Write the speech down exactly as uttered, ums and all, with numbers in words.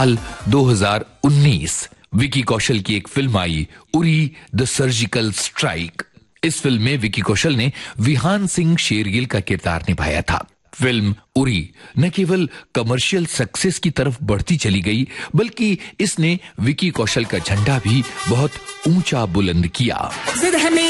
साल दो हज़ार उन्नीस विकी कौशल की एक film I, Uri the surgical strike. इस फिल्म में विकी कौशल ने विहान सिंह शेरगिल का किरदार निभाया था। फिल्म उरी न केवल कमर्शियल सक्सेस की तरफ बढ़ती चली गई, बल्कि इसने विकी कौशल का झंडा भी बहुत ऊंचा बुलंद किया।